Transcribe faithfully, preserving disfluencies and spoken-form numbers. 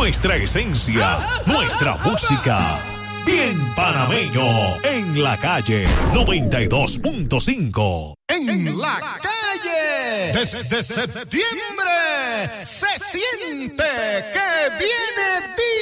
nuestra esencia, nuestra música. Bien panameño, en la calle noventa y dos punto cinco. En la calle, desde septiembre, se siente que viene día.